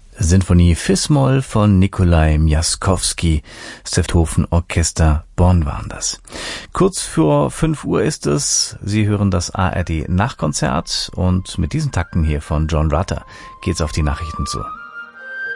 Sinfonie Fis-Moll von Nikolai Miaskowski, Sefthofen Orchester Bonn waren das. Kurz vor 5 Uhr ist es. Sie hören das ARD Nachkonzert und mit diesen Takten hier von John Rutter geht's auf die Nachrichten zu.